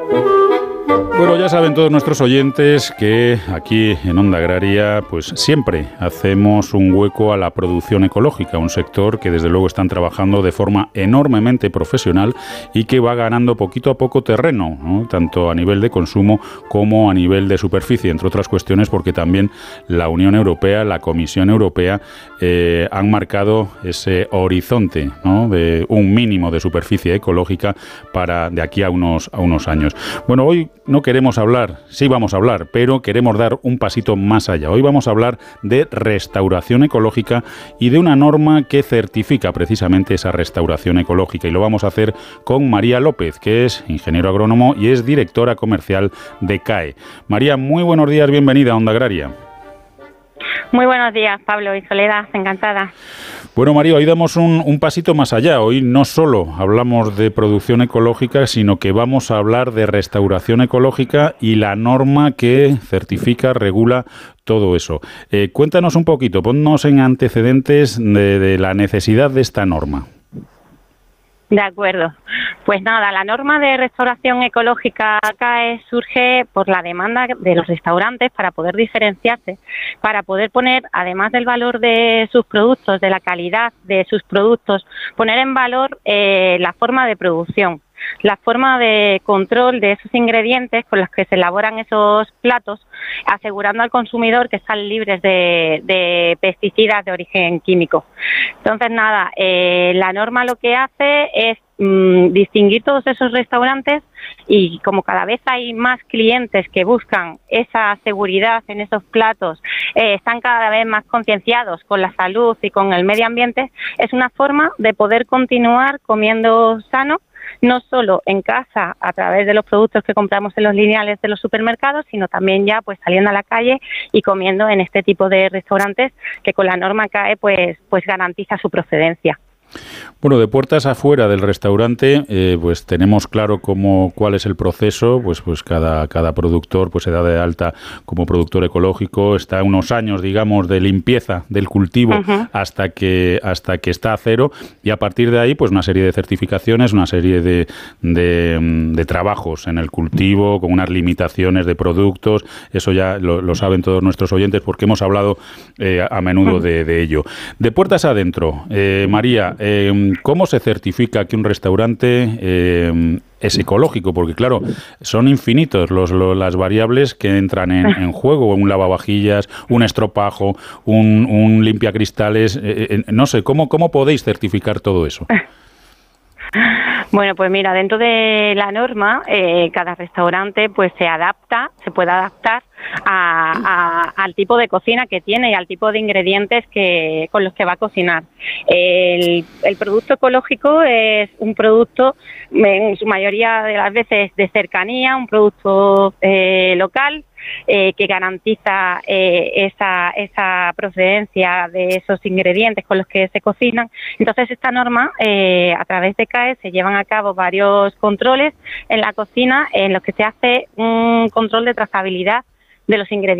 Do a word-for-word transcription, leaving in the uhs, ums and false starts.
Bueno, ya saben todos nuestros oyentes que aquí en Onda Agraria pues siempre hacemos un hueco a la producción ecológica, un sector que desde luego están trabajando de forma enormemente profesional y que va ganando poquito a poco terreno, ¿no? Tanto a nivel de consumo como a nivel de superficie, entre otras cuestiones porque también la Unión Europea, la Comisión Europea eh, han marcado ese horizonte, ¿no? De un mínimo de superficie ecológica para de aquí a unos, a unos años. Bueno, hoy no queremos hablar, sí vamos a hablar, pero queremos dar un pasito más allá. Hoy vamos a hablar de restauración ecológica y de una norma que certifica precisamente esa restauración ecológica. Y lo vamos a hacer con María López, que es ingeniero agrónomo y es directora comercial de C A E. María, muy buenos días, bienvenida a Onda Agraria. Muy buenos días, Pablo y Soledad, encantada. Bueno, María, hoy damos un, un pasito más allá. Hoy no solo hablamos de producción ecológica, sino que vamos a hablar de restauración ecológica y la norma que certifica, regula todo eso. Eh, cuéntanos un poquito, ponnos en antecedentes de, de la necesidad de esta norma. De acuerdo. Pues nada, la norma de restauración ecológica C A E surge por la demanda de los restaurantes para poder diferenciarse, para poder poner, además del valor de sus productos, de la calidad de sus productos, poner en valor eh, la forma de producción, la forma de control de esos ingredientes con los que se elaboran esos platos, asegurando al consumidor que están libres de, de pesticidas de origen químico. Entonces, nada, eh, la norma lo que hace es mmm, distinguir todos esos restaurantes y como cada vez hay más clientes que buscan esa seguridad en esos platos, eh, están cada vez más concienciados con la salud y con el medio ambiente, es una forma de poder continuar comiendo sano, no solo en casa a través de los productos que compramos en los lineales de los supermercados, sino también ya pues saliendo a la calle y comiendo en este tipo de restaurantes que con la norma C A E pues, pues garantiza su procedencia. Bueno, de puertas afuera del restaurante, eh, pues tenemos claro cómo, cuál es el proceso, pues pues cada, cada productor pues se da de alta como productor ecológico, está unos años, digamos, de limpieza del cultivo uh-huh. hasta que hasta que está a cero y a partir de ahí pues una serie de certificaciones, una serie de, de, de trabajos en el cultivo, con unas limitaciones de productos, eso ya lo, lo saben todos nuestros oyentes porque hemos hablado eh, a menudo uh-huh. de, de ello. De puertas adentro, eh, María, Eh, ¿cómo se certifica que un restaurante eh, es ecológico? Porque claro, son infinitos los, los, las variables que entran en, en juego, un lavavajillas, un estropajo, un, un limpiacristales, eh, eh, no sé, ¿cómo, ¿cómo podéis certificar todo eso? Bueno, pues mira, dentro de la norma, eh, cada restaurante pues se adapta, se puede adaptar a, a, al tipo de cocina que tiene y al tipo de ingredientes que con los que va a cocinar. El, el producto ecológico es un producto, en su mayoría de las veces, de cercanía, un producto eh, local, Eh, que garantiza eh, esa, esa procedencia de esos ingredientes con los que se cocinan. Entonces, esta norma, eh, a través de C A E, se llevan a cabo varios controles en la cocina en los que se hace un control de trazabilidad de los ingredientes